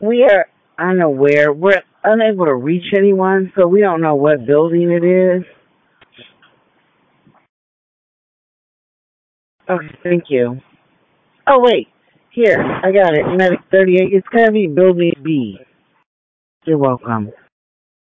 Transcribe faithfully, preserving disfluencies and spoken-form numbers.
We are unaware. We're unable to reach anyone, so we don't know what building it is. Okay, thank you. Oh, wait. Here, I got it. Medic thirty-eight. It's going to be building B. You're welcome.